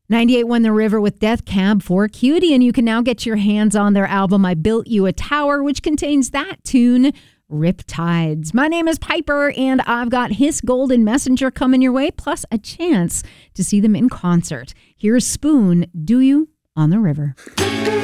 98 won the river with Death Cab for Cutie, and you can now get your hands on their album, I Built You a Tower, which contains that tune, Riptides. My name is Piper, and I've got His Golden Messenger coming your way, plus a chance to see them in concert. Here's Spoon, Do You on the River.